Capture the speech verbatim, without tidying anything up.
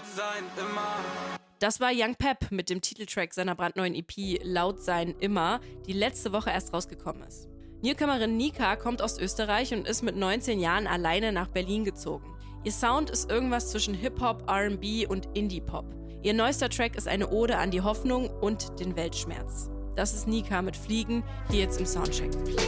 laut sein immer. Das war Young Pep mit dem Titeltrack seiner brandneuen E P Laut sein immer, die letzte Woche erst rausgekommen ist. Newcomerin Nika kommt aus Österreich und ist mit neunzehn Jahren alleine nach Berlin gezogen. Ihr Sound ist irgendwas zwischen Hip-Hop, R and B und Indie-Pop. Ihr neuester Track ist eine Ode an die Hoffnung und den Weltschmerz. Das ist Nika mit Fliegen, hier jetzt im Soundcheck.